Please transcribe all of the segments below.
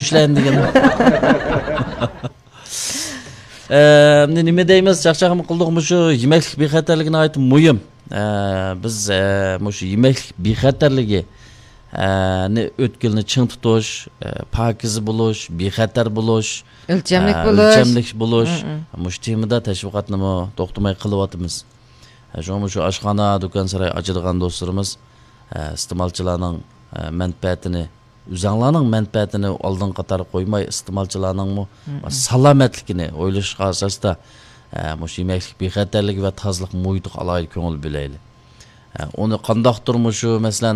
güçlendi degan. Nima deymiz, chaqchaqmi qildik shu yemeklik bexatarligini aytib muhim. Biz shu yemeklik bexatarligi o'tkilni ching tutish, pokiz bo'lish, bexatar bo'lish, o'lchamlik bo'lish. Shu temada tashviqotni to'xtamay qilyapmiz. Shu oshxona, do'kon-saroy ochadigan do'stlarimiz iste'molchilarning manfaatini, o'zinglarning manfaatini oldin qator qo'ymay, iste'molchilarning salomatligini o'ylashga asosda shu yemeklik bexatarligi va tozalik muhitiga alohida ko'ngil bo'laylik. Uni qandoqdir shu masalan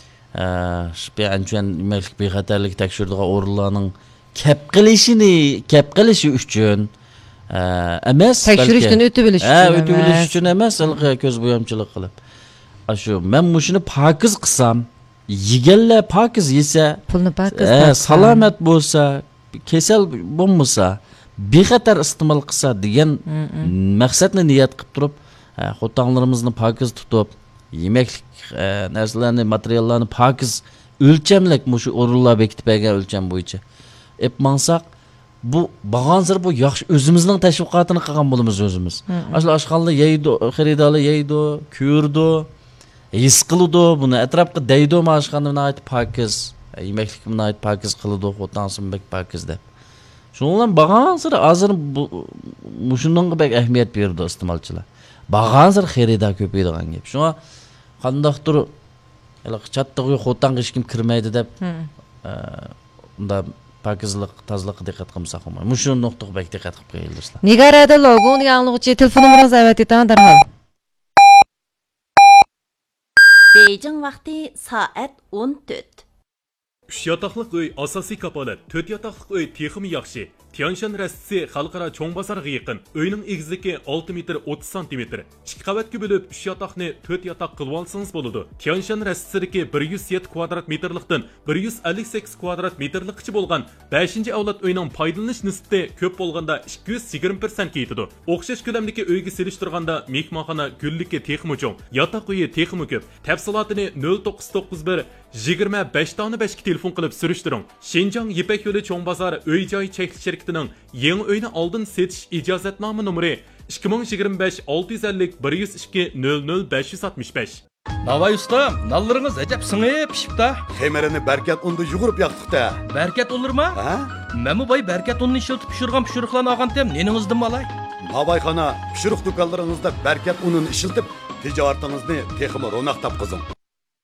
ancha yemeklik bexatarligi tekshiradigan o'rinlarning kep qilishi uchun emas, tekshirishdan o'tib bilish uchun emas, ko'z bo'yamchilik qilib. Shu men shuni pokiz qilsam, yeganlar pokiz yesa, pulni pokiz salomat bo'lsa, kasal bo'lmasa, bexatar iste'mol qilsa degan maqsadni niyat qilib turib, xotinlarimizni pokiz tutib, yemeklik narsalarni, materiallarni pokiz o'lchamlik shu o'rinlar bekitib bergan o'lcham bo'yicha epmansaq, bu bag'ansir bu yaxshi o'zimizning tashviqotini qilgan bo'lamiz o'zimiz. Ashla oshxonlar yeydi, xaridorlar yeydi, ko'rdi, his qildi, buni atrofga deydi, oshxonani aytib pokiz, yemeklikni aytib pokiz qildi, xotinsimbek pokiz deb. Shundan bag'ansir hozir shunga bek ahamiyat berdi iste'molchilar. Bag'ansir xaridor ko'paydigan gap. Shunga qandoqdir chattiga xotin hech kim kirmaydi deb unda pokizlik, tozlikqa diqqat qilmasak bo'lmaydi. Shu nuqtaga bek diqqat qilib qo'yinglar. Nigarada logo yanglığıcı telefon numaranızı evet etan darhol. Beijing vaqti soat 14. 3 yataqlıq uy asosiy kapolat, 4 yataqlıq uy texmi yaxshi. Tianshan rastisi xalqaro cho'ng bozorga yaqin. Uyning egizligi 6 metr 30 cm. 2 qavatga bo'lib 3 yataqni 4 yataq qilib olsangiz bo'ladi. Tianshan rastisidagi 107 kvadrat metrlikdan 158 kvadrat metrlikcha bo'lgan 5-avlod uyning foydalanish nisbati ko'p bo'lganda 220% yetadi. O'xshash ko'lamdagi uyga selishtirganda mehmonxona gulligi texmi cho'ng, yataq uyi texmi ko'p. Tafsilotini 0991 25 tane 5 telefon qilib surishtiring. Shenjang Yipak yo'li cho'ng bozor uy-joy cheklik shirkatining yangi uyni oldin setish ijozatnoma nomeri 2025 650 102 00 565. Navay usta, nallarınız acep sınıya pişipta. Xemerini berkat undu yugurub yaqtıqda. Berkat olur mu? Ha? Memu bay berkat ununu işiltip pişirgan ağantem neningizdim balay? Nabayxana pişiriq dukanlarınızda berkat ununu işiltip ticaretinizni texmi ro'naq topqizing.